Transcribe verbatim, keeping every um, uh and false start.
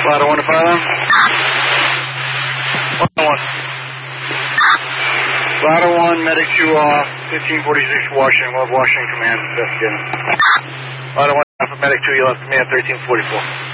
Ladder one to fire. Ladder one. Ladder one, medic two off, fifteen forty-six Washington, Love Washington Command, investigating. Ladder one, Alpha medic two, you left command, thirteen forty-four.